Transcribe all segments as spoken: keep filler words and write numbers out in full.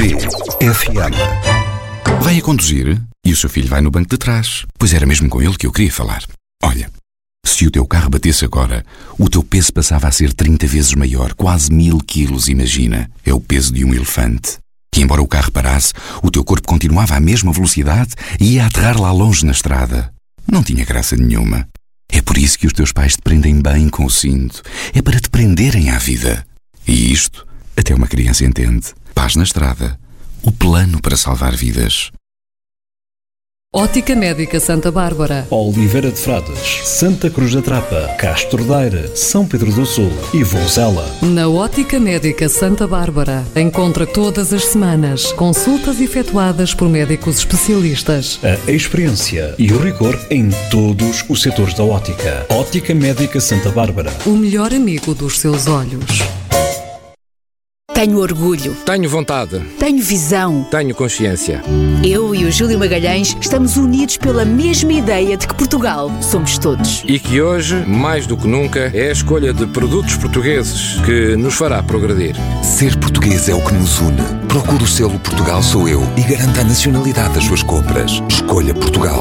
V F M. Vai a conduzir e o seu filho vai no banco de trás. Pois era mesmo com ele que eu queria falar. Olha, se o teu carro batesse agora, o teu peso passava a ser trinta vezes maior, quase mil quilos, imagina. É o peso de um elefante. E embora o carro parasse, o teu corpo continuava à mesma velocidade e ia aterrar lá longe na estrada. Não tinha graça nenhuma. É por isso que os teus pais te prendem bem com o cinto. É para te prenderem à vida. E isto, até uma criança entende. Paz na estrada. O plano para salvar vidas. Ótica Médica Santa Bárbara, Oliveira de Frades, Santa Cruz da Trapa, Castro Daire, São Pedro do Sul e Vozela. Na Ótica Médica Santa Bárbara, encontra todas as semanas consultas efetuadas por médicos especialistas. A experiência e o rigor em todos os setores da ótica. Ótica Médica Santa Bárbara. O melhor amigo dos seus olhos. Tenho orgulho. Tenho vontade. Tenho visão. Tenho consciência. Eu e o Júlio Magalhães estamos unidos pela mesma ideia de que Portugal somos todos. E que hoje, mais do que nunca, é a escolha de produtos portugueses que nos fará progredir. Ser português é o que nos une. Procure o selo Portugal Sou Eu e garanta a nacionalidade das suas compras. Escolha Portugal.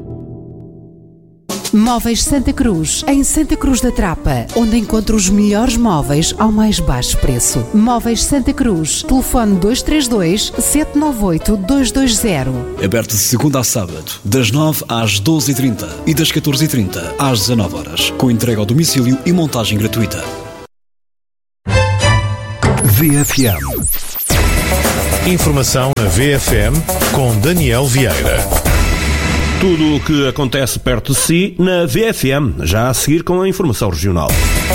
Móveis Santa Cruz, em Santa Cruz da Trapa, onde encontra os melhores móveis ao mais baixo preço. Móveis Santa Cruz, telefone dois três dois, sete nove oito, dois dois zero. Aberto de segunda a sábado, das nove às doze e trinta e das catorze e trinta às dezanove horas, com entrega ao domicílio e montagem gratuita. V F M. Informação na V F M com Daniel Vieira. Tudo o que acontece perto de si na V F M, já a seguir com a informação regional.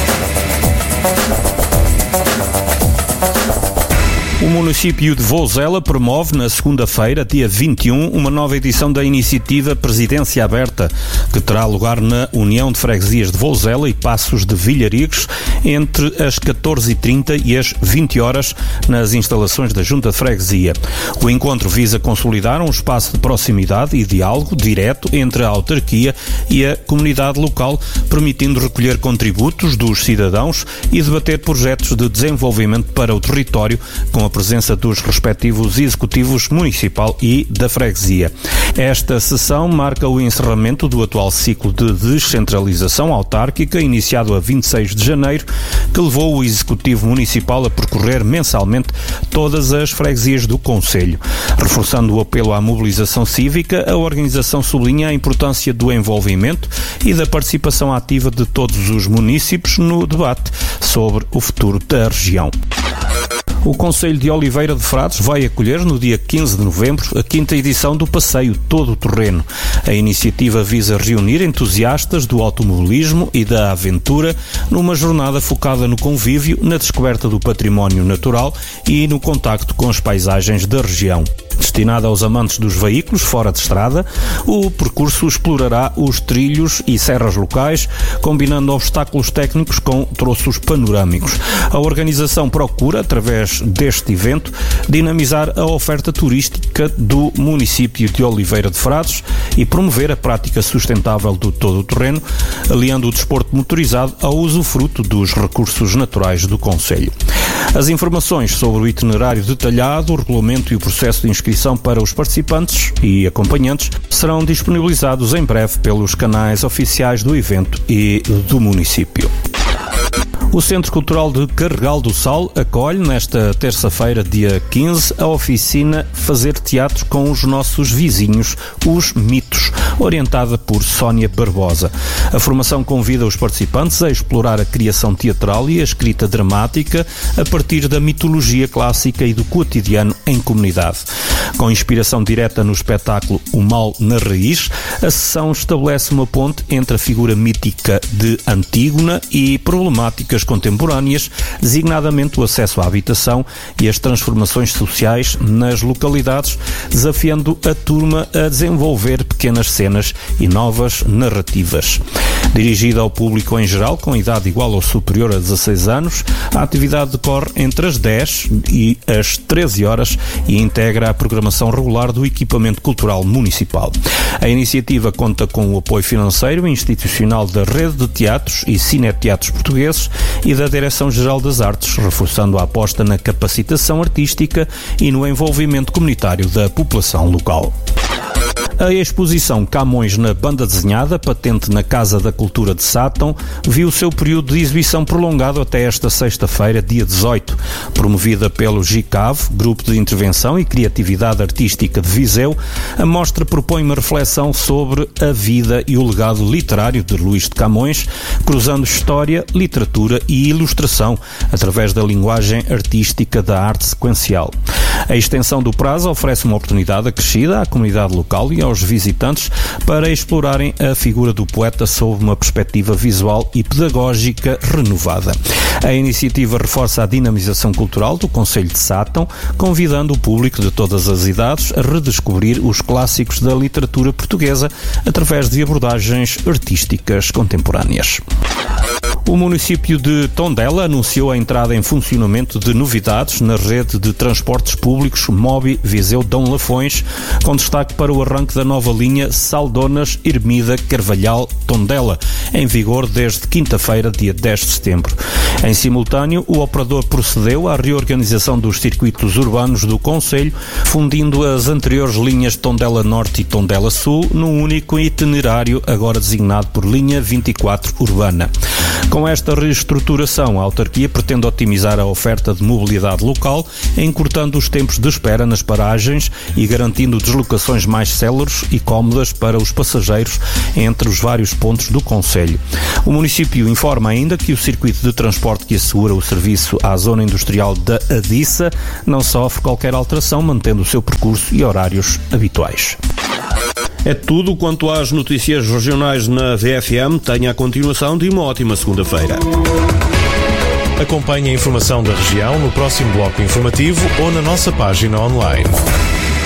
O município de Vozela promove na segunda-feira, dia vinte e um, uma nova edição da iniciativa Presidência Aberta, que terá lugar na União de Freguesias de Vozela e Passos de Vilharigos, entre as catorze e trinta e as vinte horas, nas instalações da Junta de Freguesia. O encontro visa consolidar um espaço de proximidade e diálogo direto entre a autarquia e a comunidade local, permitindo recolher contributos dos cidadãos e debater projetos de desenvolvimento para o território, com a presença dos respectivos executivos municipal e da freguesia. Esta sessão marca o encerramento do atual ciclo de descentralização autárquica, iniciado a vinte e seis de janeiro, que levou o executivo municipal a percorrer mensalmente todas as freguesias do concelho. Reforçando o apelo à mobilização cívica, a organização sublinha a importância do envolvimento e da participação ativa de todos os municípios no debate sobre o futuro da região. O Concelho de Oliveira de Frades vai acolher no dia quinze de novembro a quinta edição do Passeio Todo o Terreno. A iniciativa visa reunir entusiastas do automobilismo e da aventura numa jornada focada no convívio, na descoberta do património natural e no contacto com as paisagens da região. Destinada aos amantes dos veículos fora de estrada, o percurso explorará os trilhos e serras locais, combinando obstáculos técnicos com troços panorâmicos. A organização procura, através deste evento, dinamizar a oferta turística do município de Oliveira de Frades e promover a prática sustentável do todo-terreno, aliando o desporto motorizado ao usufruto dos recursos naturais do concelho. As informações sobre o itinerário detalhado, o regulamento e o processo de inscrição para os participantes e acompanhantes serão disponibilizados em breve pelos canais oficiais do evento e do município. O Centro Cultural de Carregal do Sal acolhe nesta terça-feira, dia quinze, a oficina Fazer Teatro com os Nossos Vizinhos, os Mitos, orientada por Sónia Barbosa. A formação convida os participantes a explorar a criação teatral e a escrita dramática a partir da mitologia clássica e do cotidiano em comunidade. Com inspiração direta no espetáculo O Mal na Raiz, a sessão estabelece uma ponte entre a figura mítica de Antígona e problemáticas contemporâneas, designadamente o acesso à habitação e as transformações sociais nas localidades, desafiando a turma a desenvolver pequenas cenas e novas narrativas. Dirigida ao público em geral, com idade igual ou superior a dezasseis anos, a atividade decorre entre as dez e as treze horas e integra a programação regular do equipamento cultural municipal. A iniciativa conta com o apoio financeiro e institucional da Rede de Teatros e Cineteatros Portugueses e da Direção-Geral das Artes, reforçando a aposta na capacitação artística e no envolvimento comunitário da população local. A exposição Camões na Banda Desenhada, patente na Casa da Cultura de Sátão, viu o seu período de exibição prolongado até esta sexta-feira, dia dezoito. Promovida pelo GICAV, Grupo de Intervenção e Criatividade Artística de Viseu, a mostra propõe uma reflexão sobre a vida e o legado literário de Luís de Camões, cruzando história, literatura e ilustração, através da linguagem artística da arte sequencial. A extensão do prazo oferece uma oportunidade acrescida à comunidade local e aos visitantes para explorarem a figura do poeta sob uma perspectiva visual e pedagógica renovada. A iniciativa reforça a dinamização cultural do Concelho de Sátão, convidando o público de todas as idades a redescobrir os clássicos da literatura portuguesa através de abordagens artísticas contemporâneas. O município de Tondela anunciou a entrada em funcionamento de novidades na rede de transportes públicos Mobi Viseu-Dom Lafões, com destaque para o arranque da nova linha Saldonas-Ermida-Carvalhal-Tondela, em vigor desde quinta-feira, dia dez de setembro. Em simultâneo, o operador procedeu à reorganização dos circuitos urbanos do concelho, fundindo as anteriores linhas Tondela Norte e Tondela Sul num único itinerário, agora designado por linha vinte e quatro Urbana. Com esta reestruturação, a autarquia pretende otimizar a oferta de mobilidade local, encurtando os tempos de espera nas paragens e garantindo deslocações mais céleres e cómodas para os passageiros entre os vários pontos do concelho. O município informa ainda que o circuito de transporte que assegura o serviço à zona industrial da Adissa não sofre qualquer alteração, mantendo o seu percurso e horários habituais. É tudo quanto às notícias regionais na V F M. Tenha a continuação de uma ótima segunda-feira. Acompanhe a informação da região no próximo bloco informativo ou na nossa página online.